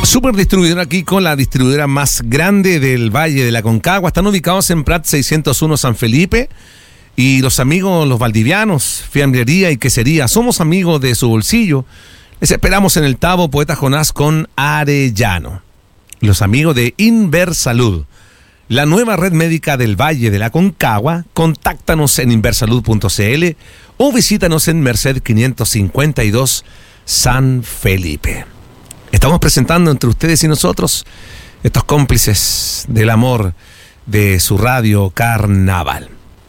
Super distribuidor aquí con la distribuidora más grande del Valle de la Aconcagua. Están ubicados en Prat 601 San Felipe. Y los amigos, los valdivianos, fiambrería y quesería, somos amigos de su bolsillo. Les esperamos en el Tabo Poeta Jonás con Arellano. Los amigos de Inversalud, la nueva red médica del Valle de la Aconcagua. Contáctanos en inversalud.cl o visítanos en Merced 552 San Felipe. Estamos presentando entre ustedes y nosotros estos cómplices del amor de su radio Carnaval.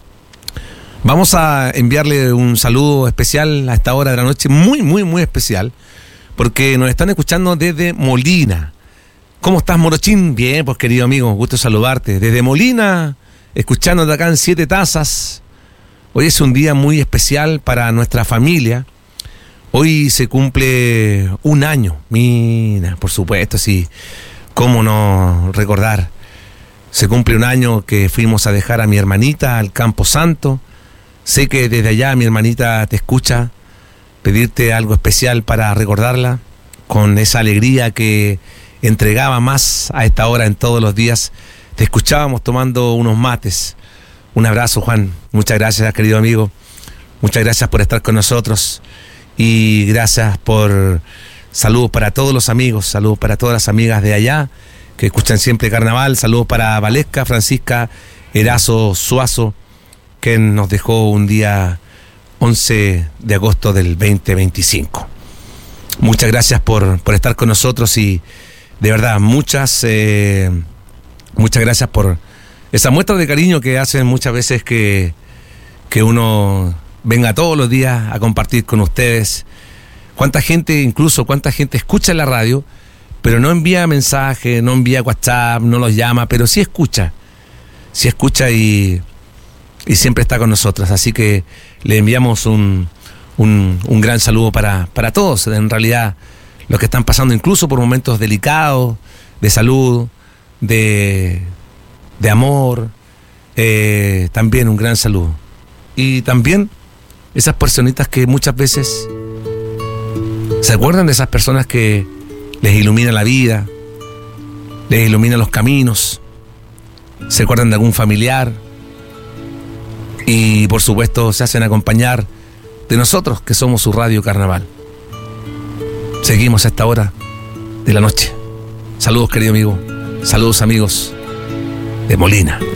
Vamos a enviarle un saludo especial a esta hora de la noche, muy especial, porque nos están escuchando desde Molina. ¿Cómo estás, Morochín? Bien, pues querido amigo, gusto saludarte. Desde Molina, escuchándote acá en 7 Tazas. Hoy es un día muy especial para nuestra familia. Hoy se cumple un año. Mira, por supuesto, sí. ¿Cómo no recordar? Se cumple un año que fuimos a dejar a mi hermanita al Campo Santo. Sé que desde allá mi hermanita te escucha. Pedirte algo especial para recordarla con esa alegría que entregaba más a esta hora en todos los días. Te escuchábamos tomando unos mates. Un abrazo, Juan. Muchas gracias, querido amigo. Muchas gracias por estar con nosotros. Y gracias por saludos para todos los amigos, saludos para todas las amigas de allá que escuchan siempre Carnaval, saludos para Valesca, Francisca, Erazo, Suazo, que nos dejó un día 11 de agosto del 2025. Muchas gracias por estar con nosotros y de verdad muchas gracias por esa muestra de cariño que hacen muchas veces que uno venga todos los días a compartir con ustedes. Cuánta gente escucha la radio, pero no envía mensaje, no envía WhatsApp, no los llama, pero sí escucha y siempre está con nosotros. Así que le enviamos un gran saludo para todos, en realidad, los que están pasando incluso por momentos delicados, de salud, de amor, también un gran saludo. Y también esas personitas que muchas veces se acuerdan de esas personas que les ilumina la vida, les ilumina los caminos, se acuerdan de algún familiar y por supuesto se hacen acompañar de nosotros que somos su radio Carnaval. Seguimos a esta hora de la noche. Saludos, querido amigo. Saludos, amigos de Molina.